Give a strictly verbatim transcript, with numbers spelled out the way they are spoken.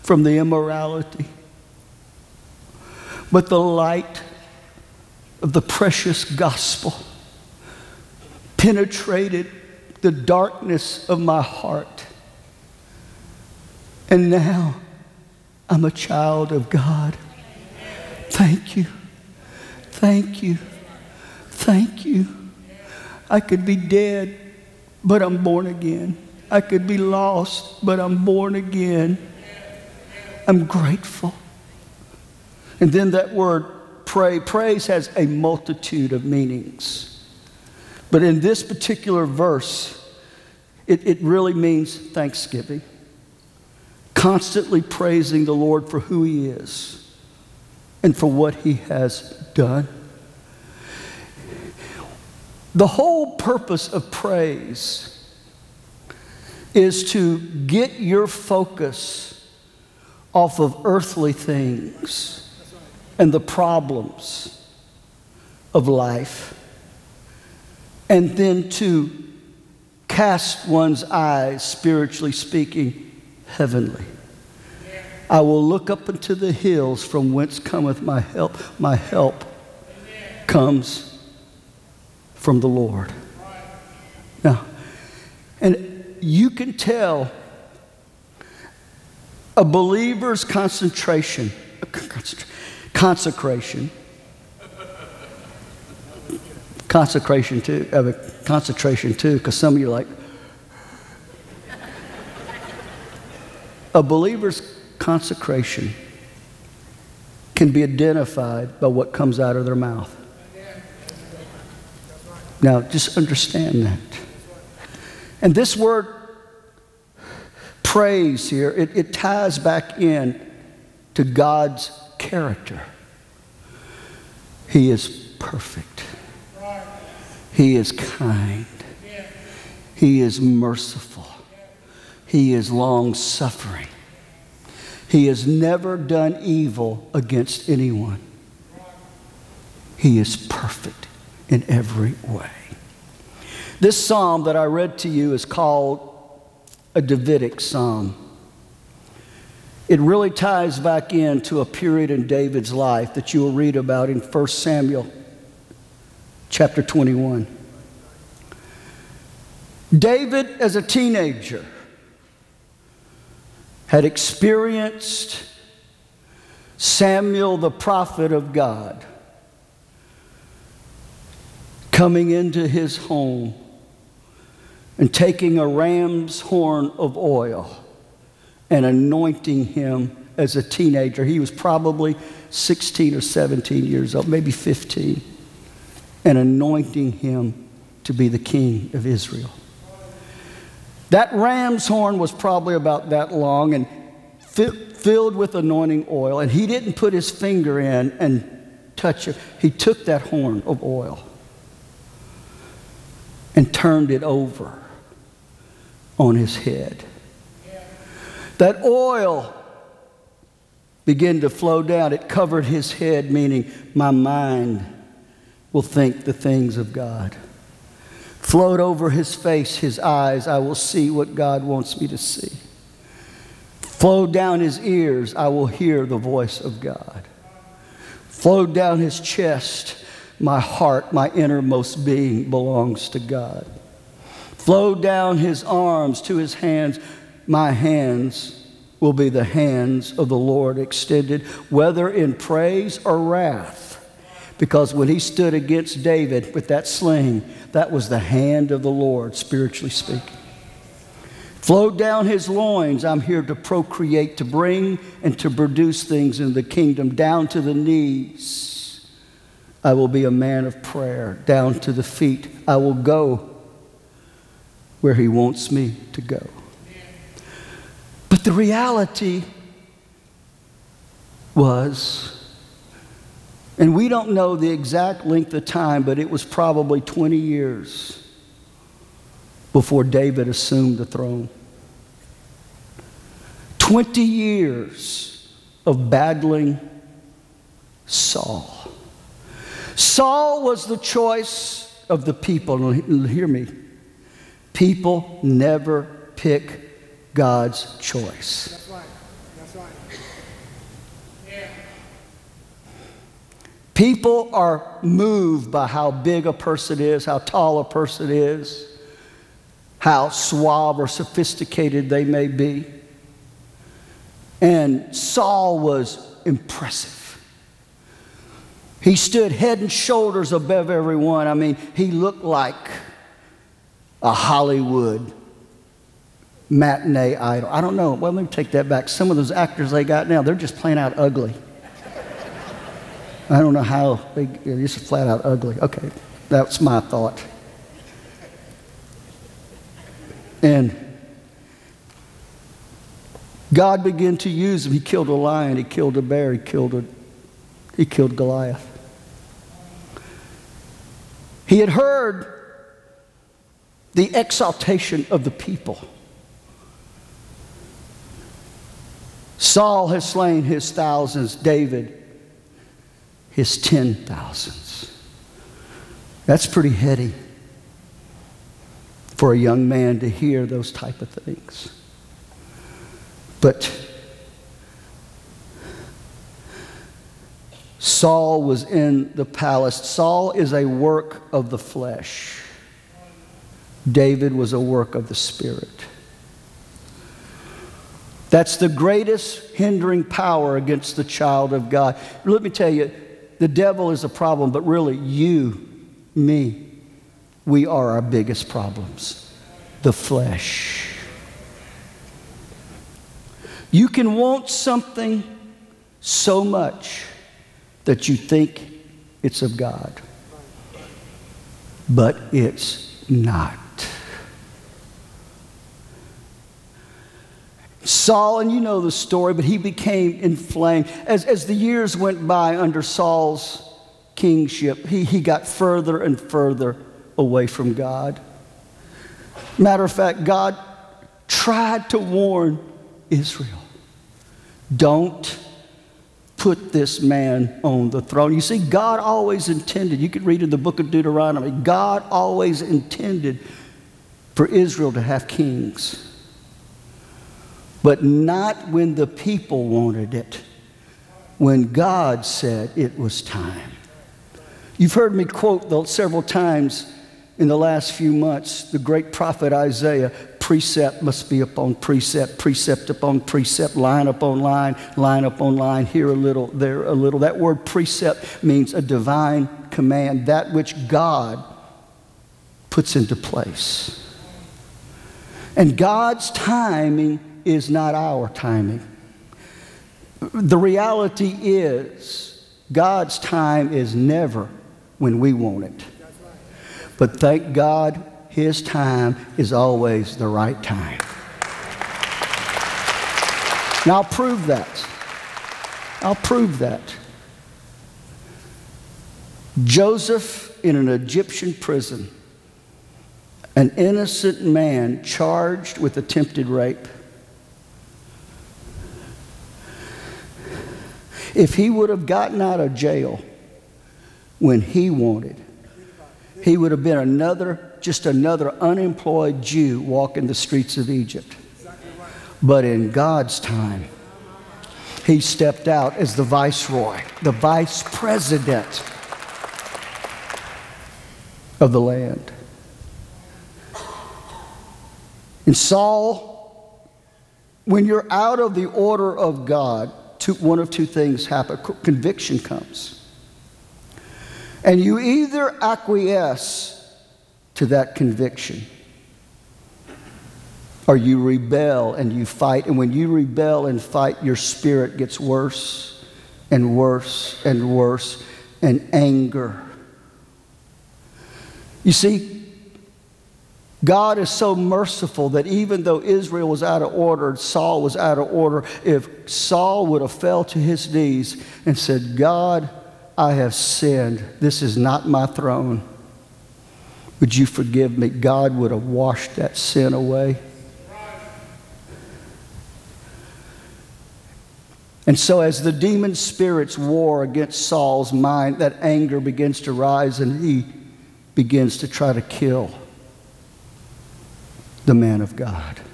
from the immorality. But the light of the precious gospel penetrated the darkness of my heart. And now I'm a child of God. Thank you. Thank you. Thank you. I could be dead, but I'm born again. I could be lost, but I'm born again. I'm grateful. And then that word pray, praise has a multitude of meanings. But in this particular verse, it, it really means thanksgiving. Constantly praising the Lord for who He is and for what He has done. The whole purpose of praise is to get your focus off of earthly things and the problems of life, and then to cast one's eyes, spiritually speaking, heavenly. I will look up into the hills from whence cometh my help. My help comes from the Lord. Now, and you can tell a believer's concentration, consecration, consecration too, I mean, concentration too, because some of you are like, a believer's consecration can be identified by what comes out of their mouth. Now, just understand that. And this word praise here, it, it ties back in to God's character. He is perfect. He is kind. He is merciful. He is long-suffering. He has never done evil against anyone. He is perfect in every way. This psalm that I read to you is called a Davidic psalm. It really ties back into a period in David's life that you will read about in First Samuel chapter twenty-one. David, as a teenager, had experienced Samuel, the prophet of God, coming into his home and taking a ram's horn of oil and anointing him as a teenager. He was probably sixteen or seventeen years old, maybe fifteen, and anointing him to be the king of Israel. That ram's horn was probably about that long and fi- filled with anointing oil, and he didn't put his finger in and touch it. He took that horn of oil and turned it over on his head. That oil began to flow down. It covered his head, meaning my mind will think the things of God. Flowed over his face, his eyes, I will see what God wants me to see. Flowed down his ears, I will hear the voice of God. Flowed down his chest, my heart, my innermost being belongs to God. Flowed down his arms to his hands, my hands will be the hands of the Lord extended, whether in praise or wrath. Because when he stood against David with that sling, that was the hand of the Lord, spiritually speaking. Flowed down his loins, I'm here to procreate, to bring and to produce things in the kingdom. Down to the knees, I will be a man of prayer. Down to the feet, I will go where he wants me to go. But the reality was, and we don't know the exact length of time, but it was probably twenty years before David assumed the throne. twenty years of battling Saul. Saul was the choice of the people. Hear me. People never pick God's choice. That's right. People are moved by how big a person is, how tall a person is, how suave or sophisticated they may be. And Saul was impressive. He stood head and shoulders above everyone. I mean, he looked like a Hollywood matinee idol. I don't know. Well, let me take that back. Some of those actors they got now, they're just plain out ugly. I don't know how they, they're just flat out ugly. Okay, that's my thought. And God began to use him. He killed a lion, he killed a bear, he killed a, he killed Goliath. He had heard the exaltation of the people. Saul has slain his thousands, David his ten thousands. That's pretty heady for a young man to hear those type of things. But Saul was in the palace. Saul is a work of the flesh. David was a work of the Spirit. That's the greatest hindering power against the child of God. Let me tell you, the devil is a problem, but really you, me, we are our biggest problems. The flesh. You can want something so much that you think it's of God, but it's not. Saul, and you know the story, but he became inflamed. As, as the years went by under Saul's kingship, he, he got further and further away from God. Matter of fact, God tried to warn Israel, don't put this man on the throne. You see, God always intended, you can read in the book of Deuteronomy, God always intended for Israel to have kings. But not when the people wanted it, when God said it was time. You've heard me quote though, several times in the last few months, the great prophet Isaiah, precept must be upon precept, precept upon precept, line upon line, line upon line, here a little, there a little. That word precept means a divine command, that which God puts into place. And God's timing is not our timing. The reality is, God's time is never when we want it. But thank God, his time is always the right time. And I'll prove that. I'll prove that. Joseph in an Egyptian prison, an innocent man charged with attempted rape. If he would have gotten out of jail when he wanted, he would have been another, just another unemployed Jew walking the streets of Egypt. But in God's time, he stepped out as the viceroy, the vice president of the land. And Saul, when you're out of the order of God, two, one of two things happen. Conviction comes. And you either acquiesce to that conviction or you rebel and you fight. And when you rebel and fight, your spirit gets worse and worse and worse, and anger. You see, God is so merciful that even though Israel was out of order, Saul was out of order, if Saul would have fell to his knees and said, God, I have sinned. This is not my throne. Would you forgive me? God would have washed that sin away. And so as the demon spirits war against Saul's mind, that anger begins to rise and he begins to try to kill the man of God.